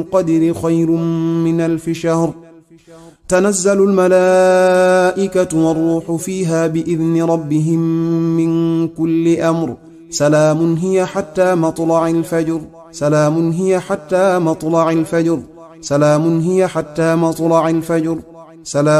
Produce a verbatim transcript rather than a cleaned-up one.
قدر خير من ألف شهر. تنزل الملائكة والروح فيها بإذن ربهم من كل أمر. سلام هي حتى مطلع الفجر. سلام هي حتى مطلع الفجر. سلام هي حتى مطلع الفجر. سلام